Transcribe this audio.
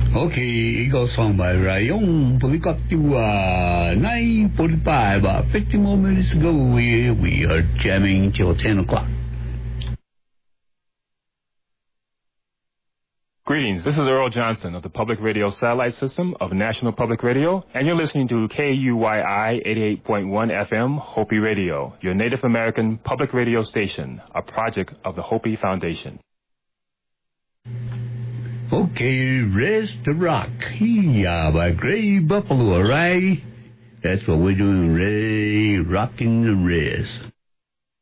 Okay, Eagle song by Rayon. We got to 9:45. 50 more minutes ago, we are jamming till 10 o'clock. Greetings, this is Earl Johnson of the Public Radio Satellite System of National Public Radio, and you're listening to KUYI 88.1 FM Hopi Radio, your Native American public radio station, a project of the Hopi Foundation. Okay, Rest the Rock. Yeah, by Gray Buffalo, all right? That's what we're doing, Ray, rocking the rest.